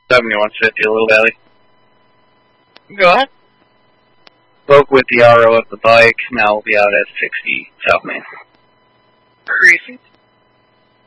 7150, Little Valley. Go ahead. Spoke with the RO of the bike, now we'll be out at 60 South Main. Creasy.